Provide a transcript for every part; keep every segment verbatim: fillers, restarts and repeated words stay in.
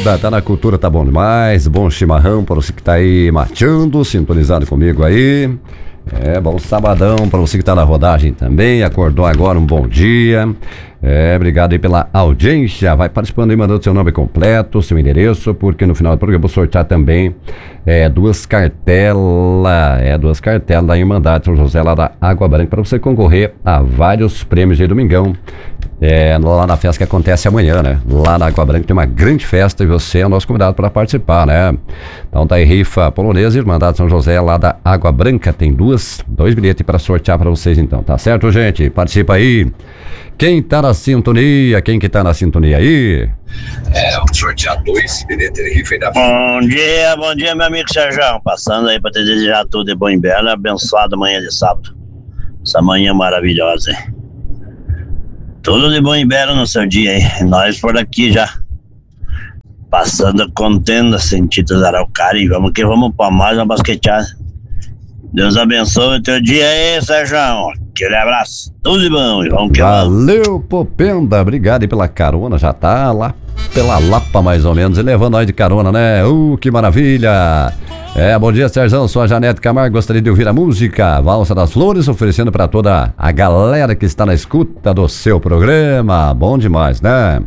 moda, tá na cultura, tá bom demais. Bom chimarrão para você que tá aí mateando, sintonizado comigo aí. É, bom sabadão para você que tá na rodagem também, acordou agora, um bom dia. É, obrigado aí pela audiência, vai participando aí, mandando seu nome completo, seu endereço, porque no final do programa eu vou sortear também é, duas cartelas, é, duas cartelas da Irmandade São José lá da Água Branca, para você concorrer a vários prêmios aí domingão. É, lá na festa que acontece amanhã, né? Lá na Água Branca tem uma grande festa e você é o nosso convidado para participar, né? Então tá aí, rifa polonesa, Irmandade São José lá da Água Branca, tem duas, dois bilhetes para sortear para vocês então, tá certo, gente? Participa aí. Quem tá na sintonia? Quem que tá na sintonia aí? É, vamos sortear dois bilhetes de rifa aí da... Bom dia, bom dia, meu amigo Sérgio. Passando aí para te desejar tudo de bom e belo, abençoada manhã de sábado. Essa manhã maravilhosa, hein? Tudo de bom e belo no seu dia, hein? Nós por aqui já. Passando a contenda, sentidos araucária. E vamos que vamos para mais uma basqueteada. Deus abençoe o teu dia aí, Sérgio. Aquele abraço. Tudo de bom. E vamos que vamos. Valeu, Popenda. Obrigado aí pela carona. Já tá lá pela Lapa, mais ou menos. E levando nós de carona, né? Uh, que maravilha. É, bom dia, Sérgio, sou a Janete Camargo, gostaria de ouvir a música Valsa das Flores, oferecendo para toda a galera que está na escuta do seu programa. Bom demais, né?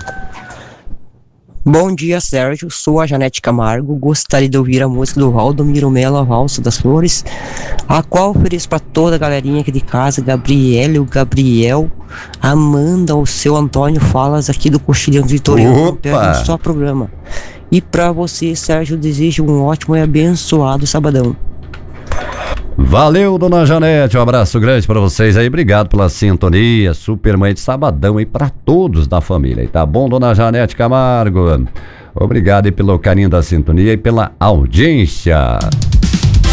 Bom dia, Sérgio, sou a Janete Camargo, gostaria de ouvir a música do Valdomiro Melo, a Valsa das Flores, a qual ofereço para toda a galerinha aqui de casa, Gabriel, o Gabriel, Amanda, o seu Antônio Falas aqui do Coxilhão Vitoriano, pega só programa. E para você, Sérgio, desejo um ótimo e abençoado sabadão. Valeu, dona Janete, um abraço grande para vocês aí, obrigado pela sintonia, super mãe de sabadão aí para todos da família, e tá bom, dona Janete Camargo? Obrigado aí pelo carinho da sintonia e pela audiência.